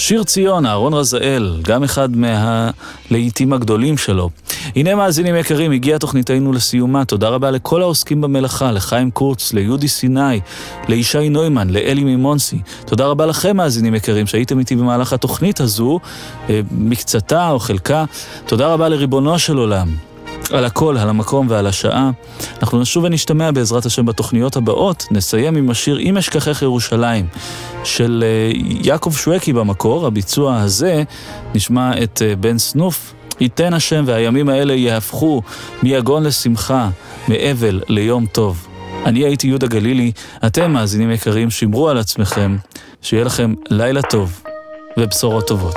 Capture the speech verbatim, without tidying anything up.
שיר ציון, אהרון רזאל, גם אחד מהלעיתים הגדולים שלו. הנה מאזינים יקרים, הגיעה תוכניתנו לסיומה. תודה רבה לכל העוסקים במלאכה, לחיים קורץ, ליהודי סיני, לישי נוימן, לאלי מימונסי. תודה רבה לכם מאזינים יקרים שהייתם איתי במהלך התוכנית הזו, מקצתה או חלקה. תודה רבה לריבונו של עולם, על הכל, על המקום ועל השעה. אנחנו נשוב ונשתמע בעזרת השם בתוכניות הבאות. נסיים עם השיר אם אשכחך ירושלים של יעקב שווקי במקור. הביצוע הזה נשמע את בן סנוף. ייתן השם והימים האלה יהפכו מיגון לשמחה, מאבל ליום טוב. אני הייתי יהודה גלילי, אתם מאזינים יקרים, שמרו על עצמכם, שיהיה לכם לילה טוב ובשורות טובות.